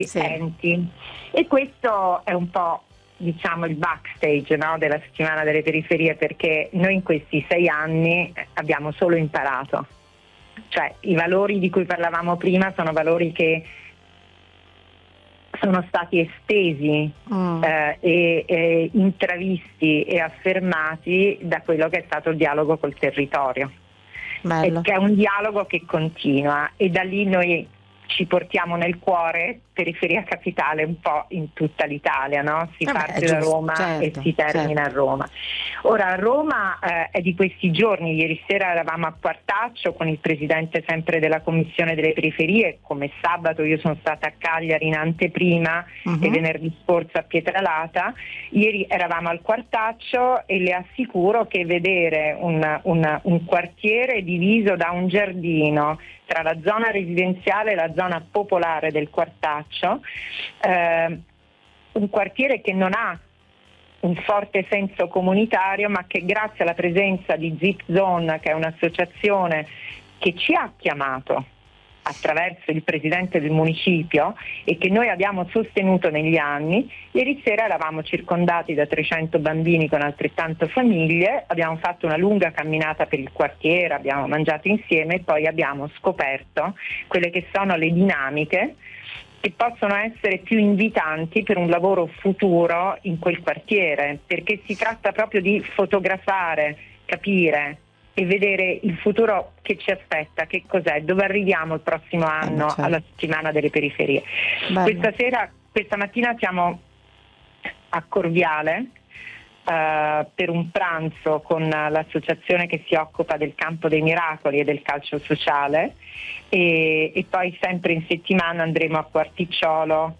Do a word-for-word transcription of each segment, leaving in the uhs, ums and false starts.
sì. enti. E questo è un po', diciamo, il backstage, no, della settimana delle periferie, perché noi in questi sei anni abbiamo solo imparato. Cioè, i valori di cui parlavamo prima sono valori che sono stati estesi mm. eh, e, e intravisti e affermati da quello che è stato il dialogo col territorio. Bello. E che è un dialogo che continua, e da lì noi ci portiamo nel cuore periferia capitale un po' in tutta l'Italia, no? Si Vabbè, parte giusto, da Roma certo, e si termina certo. a Roma. Ora, a Roma eh, è di questi giorni. Ieri sera eravamo a Quartaccio con il presidente sempre della Commissione delle Periferie, come sabato io sono stata a Cagliari in anteprima uh-huh. e venerdì scorso a Pietralata. Ieri eravamo al Quartaccio e le assicuro che vedere un, un, un quartiere diviso da un giardino tra la zona residenziale e la zona popolare del Quartaccio, eh, un quartiere che non ha un forte senso comunitario, ma che grazie alla presenza di Zip Zone, che è un'associazione che ci ha chiamato attraverso il presidente del municipio e che noi abbiamo sostenuto negli anni, ieri sera eravamo circondati da trecento bambini con altrettante famiglie, abbiamo fatto una lunga camminata per il quartiere, abbiamo mangiato insieme e poi abbiamo scoperto quelle che sono le dinamiche che possono essere più invitanti per un lavoro futuro in quel quartiere, perché si tratta proprio di fotografare, capire e vedere il futuro che ci aspetta, che cos'è, dove arriviamo il prossimo anno, eh, certo. alla settimana delle periferie. Bello. Questa sera, questa mattina siamo a Corviale uh, per un pranzo con l'associazione che si occupa del Campo dei Miracoli e del calcio sociale, e, e poi sempre in settimana andremo a Quarticciolo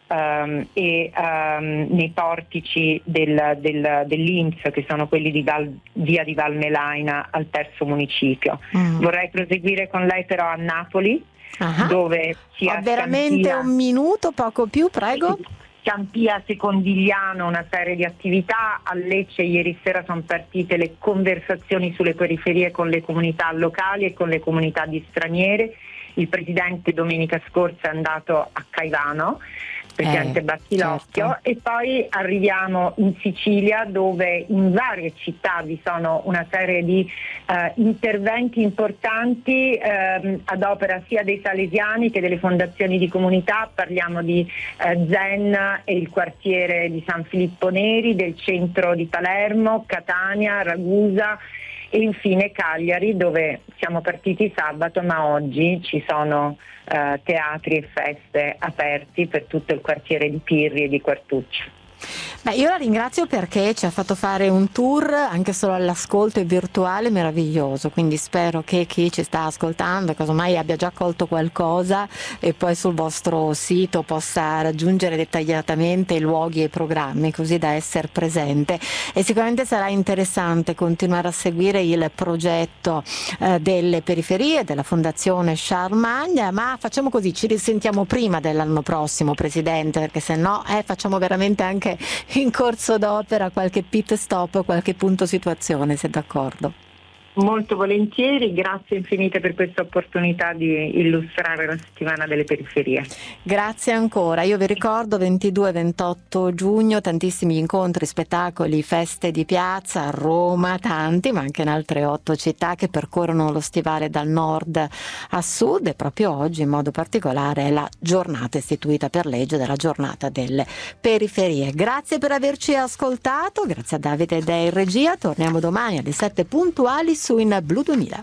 Um, e um, nei portici del, del, dell'I N P S, che sono quelli di Val, via di Valmelaina al terzo municipio. Mm. Vorrei proseguire con lei però a Napoli, uh-huh. dove si ha veramente Scampia, un minuto, poco più, prego. Scampia, Secondigliano, una serie di attività. A Lecce ieri sera sono partite le conversazioni sulle periferie con le comunità locali e con le comunità di straniere. Il presidente domenica scorsa è andato a Caivano, presidente eh, Battilocchio, certo. E poi arriviamo in Sicilia, dove in varie città vi sono una serie di eh, interventi importanti eh, ad opera sia dei salesiani che delle fondazioni di comunità. Parliamo di eh, Zen e il quartiere di San Filippo Neri, del centro di Palermo, Catania, Ragusa e infine Cagliari, dove siamo partiti sabato, ma oggi ci sono eh, teatri e feste aperti per tutto il quartiere di Pirri e di Quartuccio. Beh, io la ringrazio perché ci ha fatto fare un tour anche solo all'ascolto e virtuale meraviglioso, quindi spero che chi ci sta ascoltando casomai abbia già colto qualcosa e poi sul vostro sito possa raggiungere dettagliatamente i luoghi e i programmi, così da essere presente. E sicuramente sarà interessante continuare a seguire il progetto eh, delle periferie della Fondazione Charlemagne, ma facciamo così, ci risentiamo prima dell'anno prossimo, Presidente, perché se no eh, facciamo veramente anche in corso d'opera qualche pit stop, qualche punto situazione, se d'accordo. Molto volentieri, grazie infinite per questa opportunità di illustrare la settimana delle periferie. Grazie ancora, io vi ricordo ventidue ventotto giugno, tantissimi incontri, spettacoli, feste di piazza a Roma, tanti, ma anche in altre otto città che percorrono lo stivale dal nord a sud, e proprio oggi in modo particolare è la giornata istituita per legge della giornata delle periferie. Grazie per averci ascoltato, grazie a Davide Dei in regia, torniamo domani alle sette puntuali su in Blu duemila.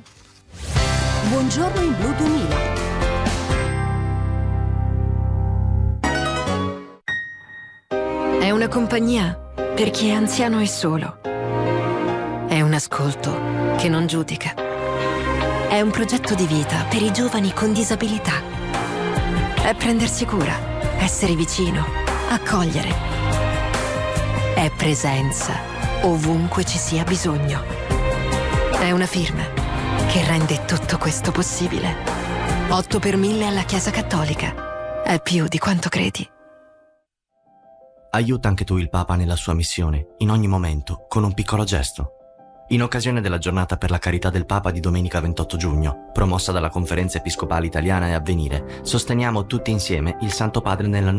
Buongiorno in Blu duemila. È una compagnia per chi è anziano e solo. È un ascolto che non giudica. È un progetto di vita per i giovani con disabilità. È prendersi cura, essere vicino, accogliere. È presenza ovunque ci sia bisogno. È una firma che rende tutto questo possibile. otto per mille alla Chiesa Cattolica. È più di quanto credi. Aiuta anche tu il Papa nella sua missione, in ogni momento, con un piccolo gesto. In occasione della giornata per la carità del Papa di domenica ventotto giugno, promossa dalla Conferenza Episcopale Italiana e Avvenire, sosteniamo tutti insieme il Santo Padre nella